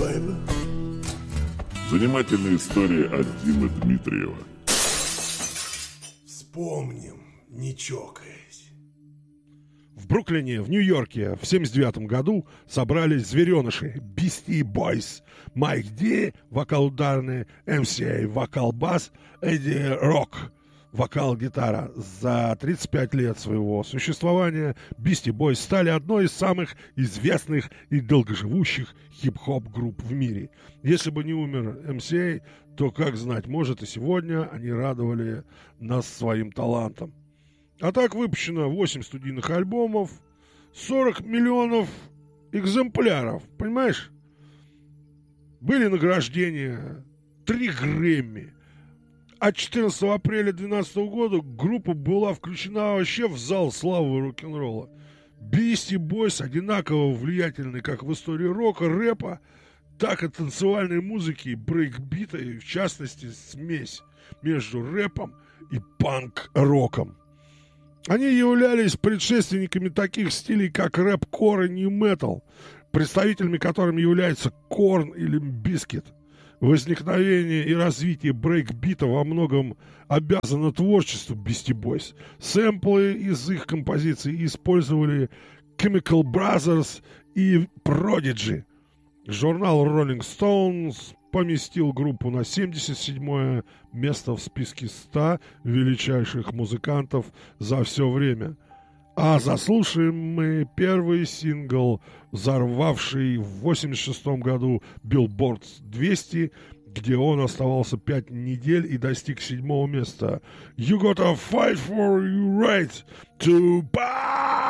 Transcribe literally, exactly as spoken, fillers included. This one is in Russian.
baby. Занимательные истории от Димы Дмитриева. Вспомним, не чокаясь. В Бруклине, в Нью-Йорке в семьдесят девятом году собрались звереныши Beastie Boys. Майк Ди, вокал ударный, эм си эй, вокал бас, Эдди Рок, вокал-гитара. За тридцать пять лет своего существования Beastie Boys стали одной из самых известных и долгоживущих хип-хоп групп в мире. Если бы не умер эм си эй, то, как знать, может, и сегодня они радовали нас своим талантом. А так выпущено восемь студийных альбомов, сорок миллионов экземпляров, понимаешь? Были награждения, три Грэмми. А четырнадцатого апреля две тысячи двенадцатого года группа была включена вообще в зал славы рок-н-ролла. Beastie Boys одинаково влиятельны как в истории рока, рэпа, так и танцевальной музыки и брейкбита, и в частности смесь между рэпом и панк-роком. Они являлись предшественниками таких стилей, как рэп-кор и нью-метал, представителями которыми являются Корн и Лимп Бизкит. Возникновение и развитие брейкбита во многом обязано творчеству Beastie Boys. Сэмплы из их композиций использовали Chemical Brothers и Prodigy. Журнал Rolling Stones поместил группу на семьдесят седьмое место в списке ста величайших музыкантов за все время. А заслушаем мы первый сингл, взорвавший в восемьдесят шестом году Billboard двести, где он оставался пять недель и достиг седьмого места. You gotta fight for your right to buy.